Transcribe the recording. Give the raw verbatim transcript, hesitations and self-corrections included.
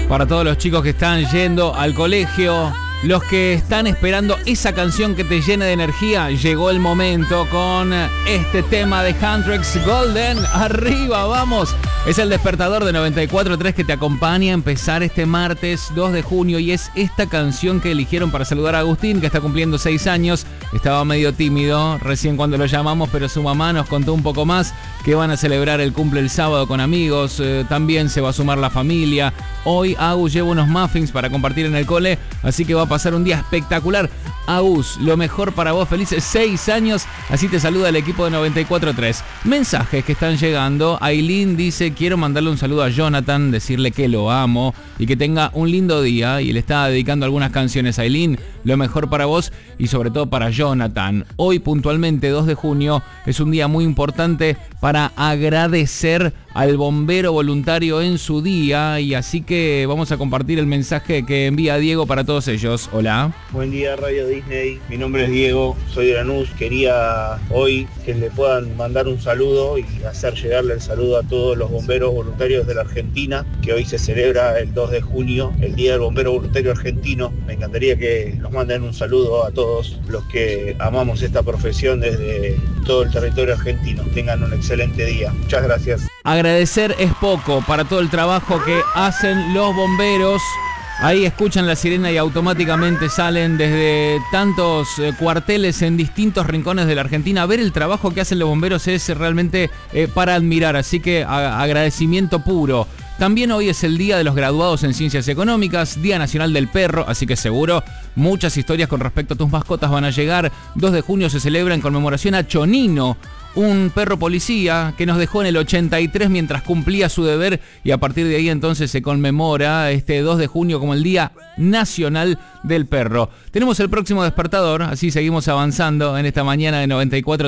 Para todos los chicos que están yendo al colegio, los que están esperando esa canción que te llene de energía, llegó el momento con este tema de Huntrix Golden. Arriba, vamos. Es el despertador de noventa y cuatro punto tres que te acompaña a empezar este martes dos de junio y es esta canción que eligieron para saludar a Agustín, que está cumpliendo seis años. Estaba medio tímido recién cuando lo llamamos, pero su mamá nos contó un poco más que van a celebrar el cumple el sábado con amigos. Eh, también se va a sumar la familia. Hoy Agus lleva unos muffins para compartir en el cole, así que va a pasar un día espectacular. Agus, lo mejor para vos, felices seis años. Así te saluda el equipo de noventa y cuatro punto tres. Mensajes que están llegando. Aileen dice: quiero mandarle un saludo a Jonathan, decirle que lo amo y que tenga un lindo día. Y le está dedicando algunas canciones a Aileen. Lo mejor para vos y sobre todo para Jonathan. Hoy puntualmente dos de junio es un día muy importante para agradecer al bombero voluntario en su día, y así que vamos a compartir el mensaje que envía Diego para todos ellos. Hola. Buen día, Radio Disney. Mi nombre es Diego, soy de Lanús. Quería hoy que le puedan mandar un saludo y hacer llegarle el saludo a todos los bomberos voluntarios de la Argentina, que hoy se celebra el dos de junio, el Día del Bombero Voluntario Argentino. Me encantaría que nos manden un saludo a todos los que amamos esta profesión desde todo el territorio argentino. Tengan un excelente día. Muchas gracias. Agradecer es poco para todo el trabajo que hacen los bomberos. Ahí escuchan la sirena y automáticamente salen desde tantos eh, cuarteles en distintos rincones de la Argentina. Ver el trabajo que hacen los bomberos es realmente eh, para admirar, así que a- agradecimiento puro. También hoy es el día de los graduados en Ciencias Económicas, Día Nacional del Perro, así que seguro muchas historias con respecto a tus mascotas van a llegar. dos de junio se celebra en conmemoración a Chonino, un perro policía que nos dejó en el ochenta y tres mientras cumplía su deber, y a partir de ahí entonces se conmemora este dos de junio como el Día Nacional del Perro. Tenemos el próximo despertador, así seguimos avanzando en esta mañana de noventa y cuatro.